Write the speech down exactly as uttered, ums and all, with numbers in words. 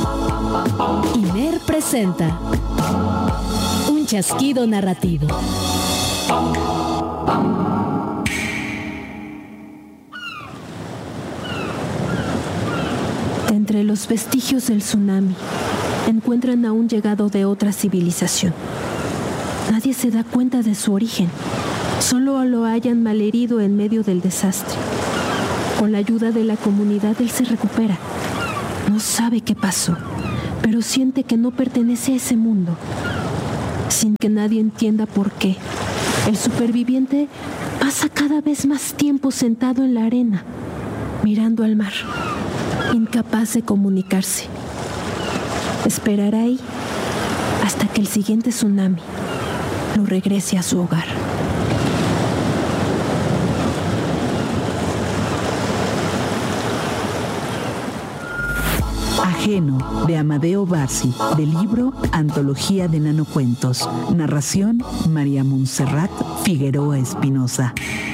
Imer presenta un chasquido narrativo. Entre los vestigios del tsunami, encuentran a un llegado de otra civilización. Nadie se da cuenta de su origen, solo lo hayan malherido en medio del desastre. Con la ayuda de la comunidad, él se recupera. No sabe qué pasó, pero siente que no pertenece a ese mundo. Sin que nadie entienda por qué, el superviviente pasa cada vez más tiempo sentado en la arena, mirando al mar, incapaz de comunicarse. Esperará ahí hasta que el siguiente tsunami lo regrese a su hogar. Ajeno, de Amadeo Barsi, del libro Antología de Nanocuentos. Narración, María Montserrat Figueroa Espinosa.